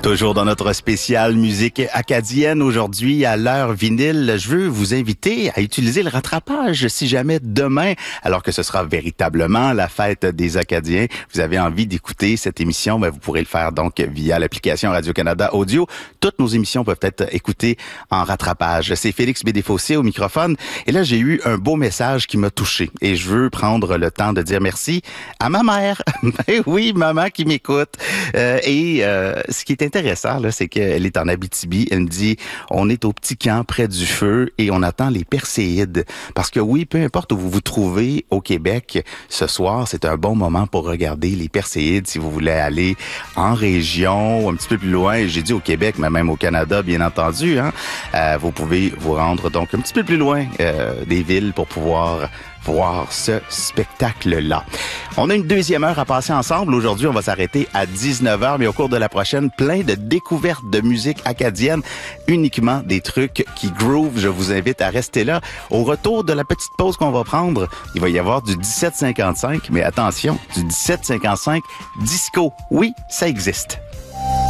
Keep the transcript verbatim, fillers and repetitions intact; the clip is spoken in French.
Toujours dans notre spécial musique acadienne aujourd'hui à l'heure vinyle, je veux vous inviter à utiliser le rattrapage si jamais demain, alors que ce sera véritablement la fête des Acadiens, vous avez envie d'écouter cette émission, ben vous pourrez le faire donc via l'application Radio-Canada Audio. Toutes nos émissions peuvent être écoutées en rattrapage. C'est Félix Bédéfossé au microphone et là j'ai eu un beau message qui m'a touché et je veux prendre le temps de dire merci à ma mère. Ben oui, maman qui m'écoute. Euh, et euh, ce qui est intéressant, là, c'est qu'elle est en Abitibi. Elle me dit, on est au petit camp près du feu et on attend les Perséides. Parce que oui, peu importe où vous vous trouvez au Québec, ce soir, c'est un bon moment pour regarder les Perséides si vous voulez aller en région ou un petit peu plus loin. J'ai dit au Québec, mais même au Canada, bien entendu. Hein, euh, vous pouvez vous rendre donc un petit peu plus loin euh, des villes pour pouvoir voir ce spectacle-là. On a une deuxième heure à passer ensemble. Aujourd'hui, on va s'arrêter à dix-neuf heures, mais au cours de la prochaine, plein de découvertes de musique acadienne, uniquement des trucs qui groove. Je vous invite à rester là. Au retour de la petite pause qu'on va prendre, il va y avoir du dix-sept cinquante-cinq, mais attention, du dix-sept cinquante-cinq disco. Oui, ça existe.